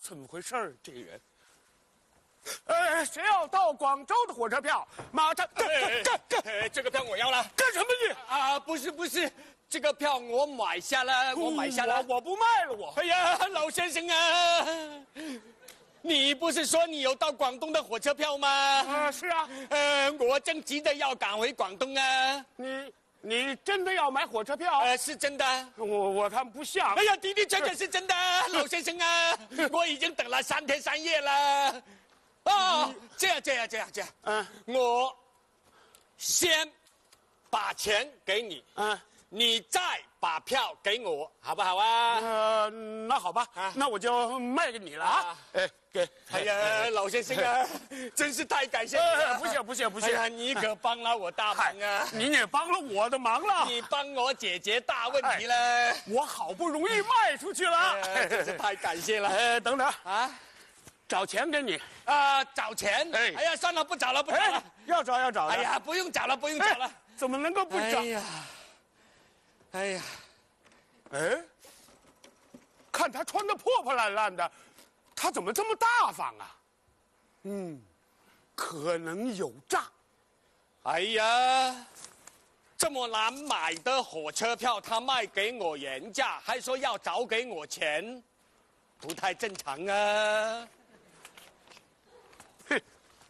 怎么回事儿？这人，谁要到广州的火车票？马上干！ 这个票我要了。 干什么你？ 啊，不是，这个票我买下了，我买下了。 我不卖了，我。 哎呀，老先生啊，你不是说你有到广东的火车票吗？ 是啊。 我正急着要赶回广东啊。 你真的要买火车票？ 是真的。 我看不像。 哎呀，的确是真的，老先生啊，我已经等了3天3夜了。哦，这样，我先把钱给你，你再把票给我，好不好啊？ 那好吧，那我就卖给你了啊！给。 哎呀，老先生啊，真是太感谢你了！ 不谢。 哎呀，你可帮了我大忙啊！ 你也帮了我的忙了， 你帮我解决大问题了。 我好不容易卖出去了， 真是太感谢了。 等等啊，找钱给你啊，找钱？哎呀，算了，不找了。 要找的。 哎呀，不用找了。 怎么能够不找？ 哎呀， 看他穿的破破烂烂的，他怎么这么大方啊？可能有诈。 哎呀，这么难买的火车票，他卖给我原价，还说要找给我钱，不太正常啊！ 哼，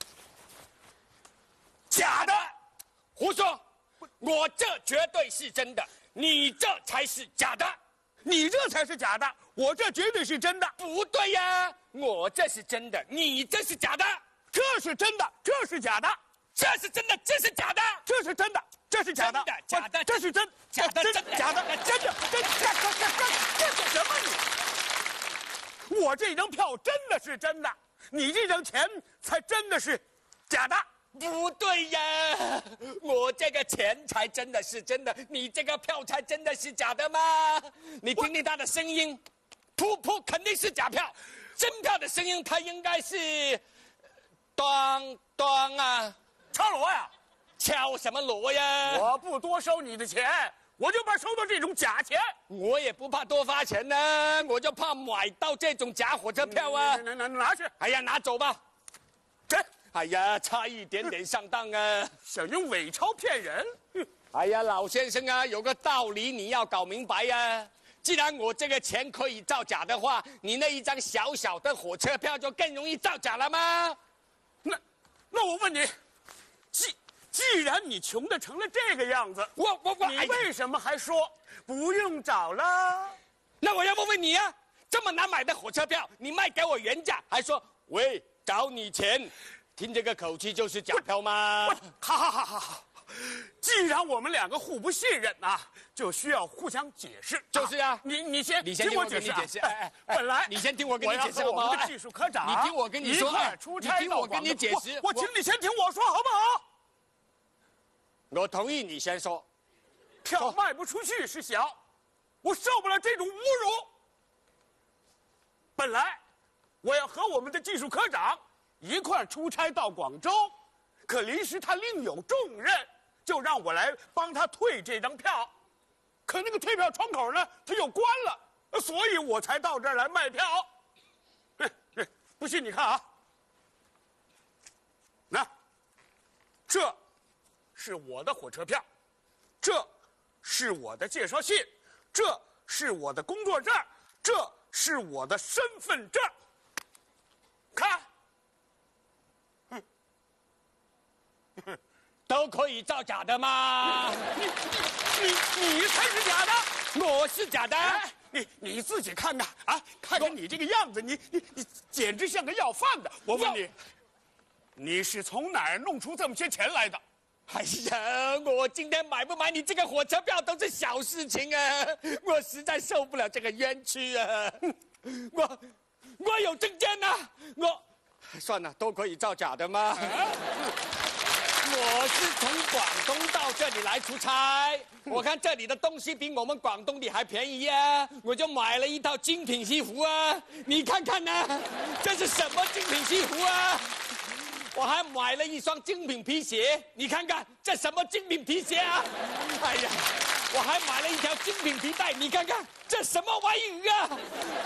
假的，胡说！我这绝对是真的，你这才是假的。 你这才是假的，我这绝对是真的。 不对呀，我这是真的，你这是假的。 这是真的，这是假的。 这是真的，这是假的。 这是真的，这是假的。 假的， 这是真， 假的， 假的，真的，这什么你？我这张票真的是真的，你这张钱才真的是假的。 不对呀，我这个钱才真的是真的，你这个票才真的是假的吗？你听听他的声音，噗，肯定是假票。真票的声音，它应该是，当啊， 敲锣呀！ 敲什么锣呀？ 我不多收你的钱，我就怕收到这种假钱。 我也不怕多发钱呢，我就怕买到这种假火车票啊！ 拿去！ 哎呀，拿走吧。 这。 哎呀，差一点点上当啊！ 想用伪钞骗人？ 哎呀，老先生啊，有个道理你要搞明白呀。既然我这个钱可以造假的话，你那一张小小的火车票就更容易造假了吗？ 那我问你，既然你穷的成了这个样子，你为什么还说不用找了？ 那我要问问你啊，这么难买的火车票，你卖给我原价，还说喂找你钱？听这个口气就是假票吗？ 好，既然我们两个互不信任啊，就需要互相解释。 就是啊， 你先听我解释。本来你先听我跟你解释好吗？ 我们的技术科长， 你听我跟你说， 出差你听我跟你解释。 我请你先听我说好不好？ 我同意你先说。 票卖不出去是小，我受不了这种侮辱。本来我要和我们的技术科长一块出差到广州，可临时他另有重任，就让我来帮他退这张票。可那个退票窗口呢，他又关了，所以我才到这儿来卖票。不信你看啊，这是我的火车票，这是我的介绍信，这是我的工作证，这是我的身份证。看。 都可以造假的吗？ 你才是假的， 我是假的。 你自己看看啊，看看你这个样子，你简直像个要饭的。我问你，你是从哪儿弄出这么些钱来的？ 哎呀，我今天买不买你这个火车票都是小事情啊，我实在受不了这个冤屈啊！我有证件呐，算了，都可以造假的吗？我是从广东到这里来出差，我看这里的东西比我们广东的还便宜啊，我就买了一套精品西服啊，你看看呢，这是什么精品西服啊？我还买了一双精品皮鞋，你看看这什么精品皮鞋啊？哎呀，我还买了一条精品皮带，你看看这什么玩意儿啊？